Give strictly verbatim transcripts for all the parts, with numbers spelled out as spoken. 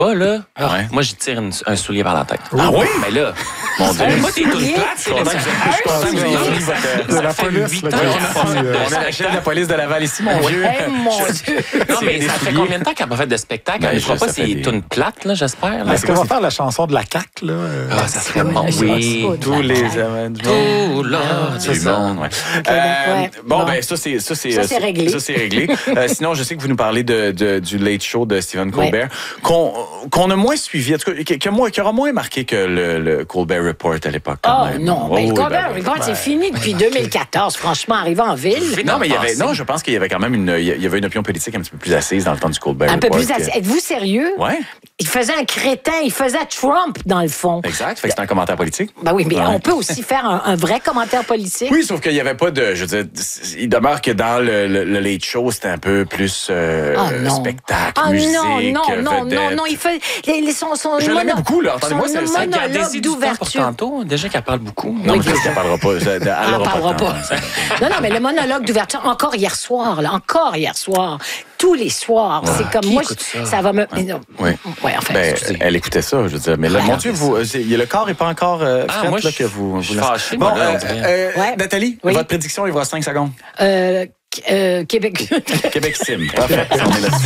Pas là. Ah, Ouais. Moi, j'y tire une- un soulier par la tête. Ah oui? Mais là, Mon Dieu. moi, t'es toute plate. Je suis content que vous je suis content que vous ayez pris votre... De la Ça fait police, huit là, ans qui qu'on a a dit, euh, On a la chef de la police de Laval ici, mon vieux. Eh, mon Dieu! Non, mais des ça fait souliers. combien de temps qu'elle n'a pas fait de spectacle? Ben, Elle ne je- fera pas ça fait ses des- tunes plates, là, j'espère. là. Est-ce qu'on va faire la chanson de la C A Q, là? euh? Ah, ça serait bon. Oui, Oui. tous les amants du monde. Tout là, Du c'est ça. monde, ouais. Ok, Euh, ouais. Bon, Bon. ben ça, c'est ça, c'est Ça, c'est euh, réglé. Ça, c'est réglé. Euh, sinon, je sais que vous nous parlez de, de- du Late Show de Stephen Colbert, qu'on qu'on a moins suivi, en tout cas, qui, qui a moins- qui aura moins marqué que le, le Colbert Report à l'époque. quand Oh même. non, Oh, mais le oui, Colbert ben oui. Report, c'est fini depuis deux mille quatorze. Franchement, arrivé en ville. Non, mais il y avait, Passé. non, je pense qu'il y avait quand même une, il y avait une opinion politique un petit peu plus assise dans le temps du Colbert Un peu Report. plus que- assis. Êtes-vous sérieux? Ouais, Il faisait un crétin, il faisait Trump, dans le fond. exact. Fait que c'est un commentaire politique. Ben oui, mais Ouais. on peut aussi faire un, un vrai commentaire politique. Oui, sauf qu'il n'y avait pas de. Je veux dire, il demeure que dans le, le, le Late Show, c'était un peu plus euh, Ah non. spectacle, Ah musique, non, non, non, vedette. non, non, il fait les, les, son, son Je l'aimais mono- beaucoup, là. Entendez-moi, son c'est- c'est- monologue Gardez-y du temps pour d'ouverture. tantôt. Déjà qu'elle parle beaucoup. Non, Oui, mais ça, elle parlera pas. Ça, elle Ah, aura on parlera de temps. pas. Non, non, mais le monologue d'ouverture, encore hier soir, là, encore hier soir, tous les soirs, c'est comme Qui moi, écoute je- ça? va me. mais non. Oui. Ouais, enfin. Ben, excusez. elle écoutait ça, je veux dire. Mais là, Ah, mon non, Dieu, mais vous, c'est- le corps n'est pas encore euh, Ah, fret, moi, là, je- que vous. je suis vous laissez- fâché, Bon, moi, là, on euh, dirait. euh, Ouais. Nathalie, Oui. votre prédiction, il vous reste cinq secondes. Euh, euh, Québec. Québec Sim. Parfait. On est là-dessus.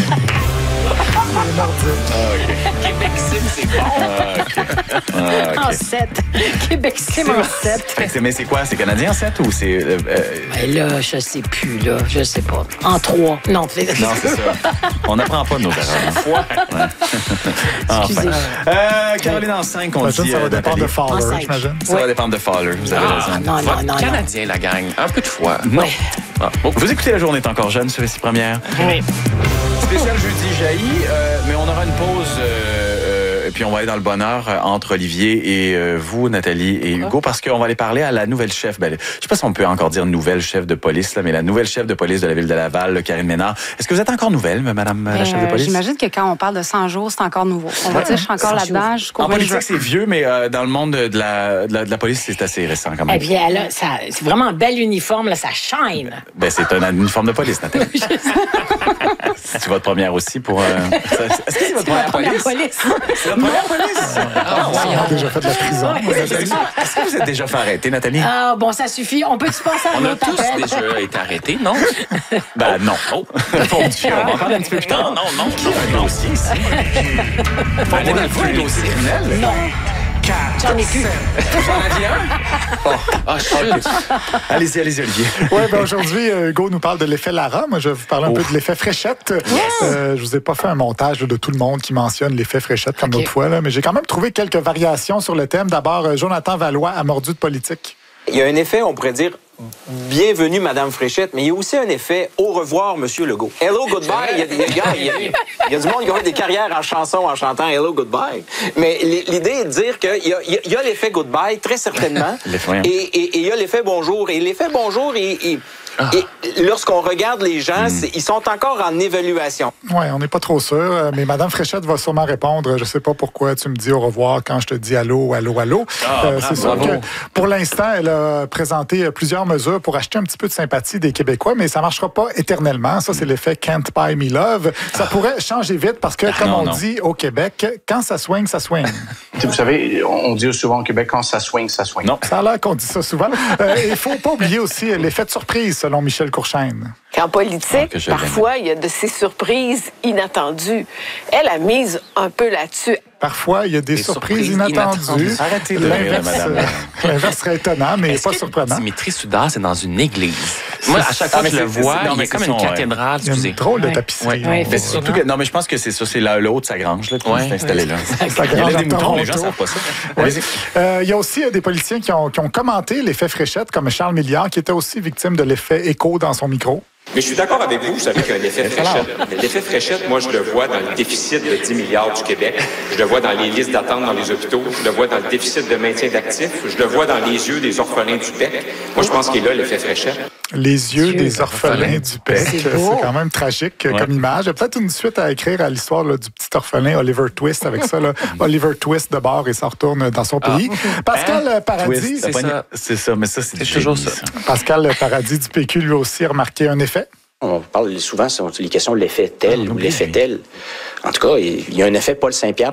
Québec Sim, c'est bon. Ah, OK. Ah, En OK. sept. Québec Sim en sept. Fait que c'est- Mais c'est quoi? C'est canadien en sept ou c'est. euh, euh, Mais là, je sais plus, là. Je sais pas. En trois. Non, c'est Non, c'est ça. On n'apprend pas de nos erreurs. hein. Excusez. Euh, Caroline en cinq, on J'imagine dit. que ça va euh, dépendre de Nathalie. En Fowler, cinq. j'imagine. Ça va dépendre de Fowler. Vous avez Ah, raison. non, non, Vote non, non. canadien, la gang. Un peu de foi. Non. Ouais. Ah, oh. Vous écoutez La Journée est encore jeune sur Ici Première. Oui. Spécial jeudi jailli, euh, mais on aura une pause euh, euh, et puis on va aller dans le bonheur euh, entre Olivier et euh, vous, Nathalie et Hugo, parce qu'on va aller parler à la nouvelle chef. Ben, je sais pas si on peut encore dire nouvelle chef de police, là, mais la nouvelle chef de police de la ville de Laval, là, Karine Ménard. Est-ce que vous êtes encore nouvelle, madame euh, la chef de Euh, police? J'imagine que quand on parle de cent jours, c'est encore nouveau. On va dire que je suis encore cent là-dedans jours. jusqu'au En vingt politique, juin. c'est vieux, mais euh, dans le monde de la, de la, de la police, c'est assez récent quand même. Et puis, elle a, ça, c'est vraiment un bel uniforme, là, ça shine. Ben, c'est un uniforme de police, Nathalie. C'est votre première aussi pour... euh, Est-ce que c'est votre première, Première police? police. C'est votre première police? Ah, On voyons. a déjà fait de la prison. Nathalie, est-ce que vous êtes déjà fait arrêter, Nathalie? Ah, bon, ça suffit. On peut-tu passer à un On a autre tous appel? déjà été arrêtés, non? Ben non. Oh. Mon Dieu, on va en parler un petit peu plus tard. Non, non, non. Qui a un dossier ici? Faut aller dans le fond, un dossier criminel. Non. J'en ai plus. J'en avais un. Ah, chut. Allez-y, allez-y, Olivier. Oui, ben aujourd'hui, euh, Hugo nous parle de l'effet Lara. Moi, je vais vous parler un peu de l'effet Fréchette. Euh, je vous ai pas fait un montage de tout le monde qui mentionne l'effet Fréchette comme OK. l'autre fois, là, mais j'ai quand même trouvé quelques variations sur le thème. D'abord, euh, Jonathan Valois a mordu de politique. Il y a un effet, on pourrait dire, bienvenue, Madame Fréchette, mais il y a aussi un effet au revoir, Monsieur Legault. Hello, goodbye. Il y a, il y a- il y a- il y a du monde qui a fait des carrières en chanson en chantant Hello, goodbye. Mais l'idée est de dire qu'il y a, il y a l'effet goodbye, très certainement. L'effet, hein. et, et, et il y a l'effet bonjour. Et l'effet bonjour, il, il- et lorsqu'on regarde les gens, c'est- ils sont encore en évaluation. Oui, on n'est pas trop sûr, euh, mais Madame Fréchette va sûrement répondre. Je sais pas pourquoi tu me dis au revoir quand je te dis allô, allô, allô. Ah, Euh, c'est sûr bravo. que pour l'instant, elle a présenté plusieurs mesures pour acheter un petit peu de sympathie des Québécois, mais ça marchera pas éternellement. Ça, c'est l'effet Can't Buy Me Love. Ça pourrait changer vite parce que, comme non, on non. dit au Québec, quand ça swing, ça swing. Vous savez, on dit souvent au Québec, quand ça swing, ça swing. Non. Ça a l'air qu'on dit ça souvent. Euh, Il faut pas oublier aussi l'effet de surprise, selon Michel Courchaine. Qu'en Ah, politique, que je l'aime. parfois, il y a de ces surprises inattendues. Elle a mise un peu là-dessus. Parfois, il y a des, Des surprises, surprises inattendues. inattendues. Arrêtez de rire, L'inverse, madame. euh, l'inverse serait étonnant, mais Est-ce pas que surprenant. Dimitri Soudard, c'est dans une église. Moi, à chaque Ah, fois mais que je le c'est- vois, c'est- non, il y mais a comme c'est une son, ouais. cathédrale. Il y a Excusez. une drôle de Ouais. tapisserie. Ouais, là. ouais, Mais c'est surtout que, non, mais je pense que c'est ça, c'est là, le haut de sa grange, là, puis Ouais. il s'est installé là. Sa Il y grange a à des moutons, les gens Toronto. savent pas ça. Oui. Allez-y. Euh, Il y a aussi euh, des politiciens qui ont, qui ont commenté l'effet Fréchette, comme Charles Milliard, qui était aussi victime de l'effet écho dans son micro. Mais je suis d'accord avec vous, vous savez qu'il y a un effet fréchette. Mais l'effet fréchette, moi, je le vois dans le déficit de dix milliards du Québec. Je le vois dans les listes d'attente dans les hôpitaux. Je le vois dans le déficit de maintien d'actifs. Je le vois dans les yeux des orphelins du P E C. Moi, je pense qu'il est là, l'effet fréchette. Les yeux Dieu, des orphelins du P E C. C'est beau. C'est quand même tragique euh, Ouais. comme image. Il y a peut-être une suite à écrire à l'histoire là, du petit orphelin Oliver Twist avec ça. Là. Oliver Twist de bord et s'en retourne dans son pays. Pascal euh, Paradis, Twist, c'est t'as pas ça. une- C'est ça, mais ça, c'est C'est du toujours génie, ça. Pascal Paradis du P Q lui aussi a remarqué un effet. On parle souvent sur les questions de l'effet tel Ah, ou oui, l'effet oui. tel. En tout cas, il y a un effet Paul Saint-Pierre